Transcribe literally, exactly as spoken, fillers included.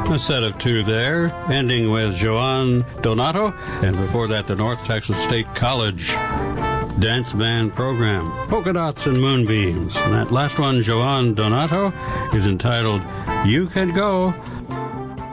A set of two there, ending with Joan Donato, and before that the North Texas State College dance band program, Polka Dots and Moonbeams. And that last one, Joan Donato, is entitled You Can Go.